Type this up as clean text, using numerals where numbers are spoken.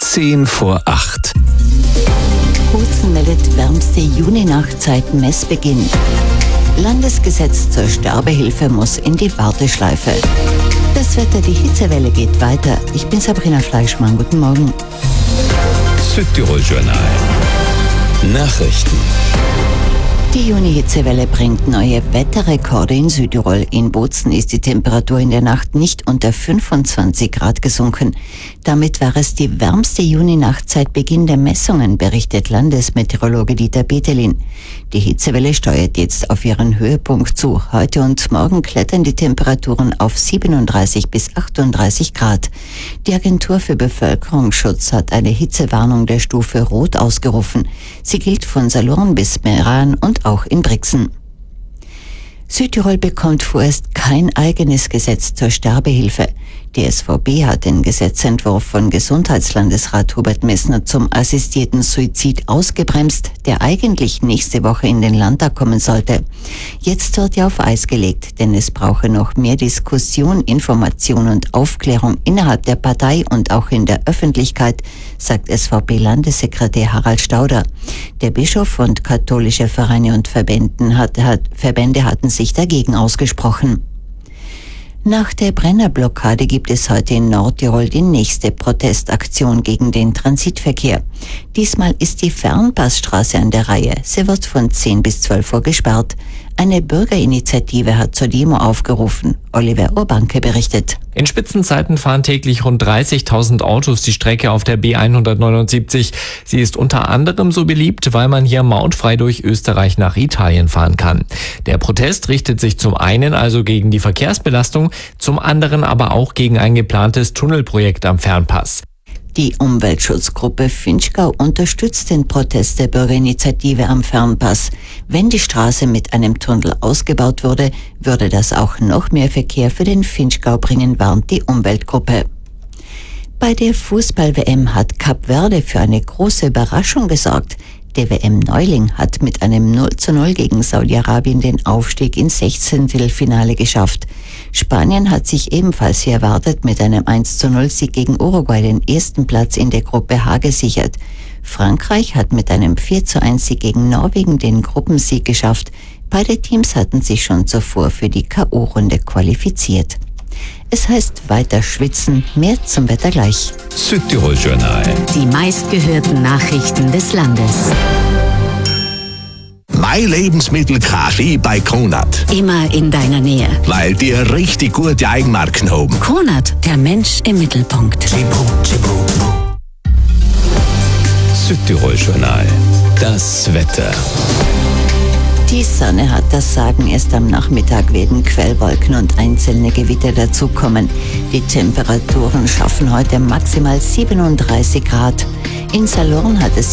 8:10. Bozen meldet wärmste Juni-Nachtzeit Messbeginn. Landesgesetz zur Sterbehilfe muss in die Warteschleife. Das Wetter, die Hitzewelle geht weiter. Ich bin Sabrina Fleischmann. Guten Morgen. Südtirol-Journal. Nachrichten. Die Juni-Hitzewelle bringt neue Wetterrekorde in Südtirol. In Bozen ist die Temperatur in der Nacht nicht unter 25 Grad gesunken. Damit war es die wärmste Juni-Nacht seit Beginn der Messungen, berichtet Landesmeteorologe Dieter Betelin. Die Hitzewelle steuert jetzt auf ihren Höhepunkt zu. Heute und morgen klettern die Temperaturen auf 37 bis 38 Grad. Die Agentur für Bevölkerungsschutz hat eine Hitzewarnung der Stufe Rot ausgerufen. Sie gilt von Salurn bis Meran und auch in Brixen. Südtirol bekommt vorerst kein eigenes Gesetz zur Sterbehilfe. Die SVB hat den Gesetzentwurf von Gesundheitslandesrat Hubert Messner zum assistierten Suizid ausgebremst, der eigentlich nächste Woche in den Landtag kommen sollte. Jetzt wird er auf Eis gelegt, denn es brauche noch mehr Diskussion, Information und Aufklärung innerhalb der Partei und auch in der Öffentlichkeit, sagt SVP-Landessekretär Harald Stauder. Der Bischof und katholische Vereine und Verbände hatten sich dagegen ausgesprochen. Nach der Brennerblockade gibt es heute in Nordtirol die nächste Protestaktion gegen den Transitverkehr. Diesmal ist die Fernpassstraße an der Reihe. Sie wird von 10 bis 12 Uhr gesperrt. Eine Bürgerinitiative hat zur Demo aufgerufen. Oliver Urbanke berichtet. In Spitzenzeiten fahren täglich rund 30.000 Autos die Strecke auf der B179. Sie ist unter anderem so beliebt, weil man hier mautfrei durch Österreich nach Italien fahren kann. Der Protest richtet sich zum einen also gegen die Verkehrsbelastung, zum anderen aber auch gegen ein geplantes Tunnelprojekt am Fernpass. Die Umweltschutzgruppe Finchgau unterstützt den Protest der Bürgerinitiative am Fernpass. Wenn die Straße mit einem Tunnel ausgebaut würde, würde das auch noch mehr Verkehr für den Finchgau bringen, warnt die Umweltgruppe. Bei der Fußball-WM hat Kap Verde für eine große Überraschung gesorgt. Der WM-Neuling hat mit einem 0:0 gegen Saudi-Arabien den Aufstieg ins 16. Finale geschafft. Spanien hat sich ebenfalls wie erwartet mit einem 1:0 gegen Uruguay den ersten Platz in der Gruppe H gesichert. Frankreich hat mit einem 4:1 gegen Norwegen den Gruppensieg geschafft. Beide Teams hatten sich schon zuvor für die K.O.-Runde qualifiziert. Es heißt weiter schwitzen, mehr zum Wetter gleich. Südtirol-Journal. Die meistgehörten Nachrichten des Landes. Mein Lebensmittel Kaffee bei Kronat. Immer in deiner Nähe. Weil die richtig gute Eigenmarken haben. Kronat, der Mensch im Mittelpunkt. Südtirol-Journal. Das Wetter. Die Sonne hat das Sagen. Erst am Nachmittag werden Quellwolken und einzelne Gewitter dazukommen. Die Temperaturen schaffen heute maximal 37 Grad. In Salurn hat es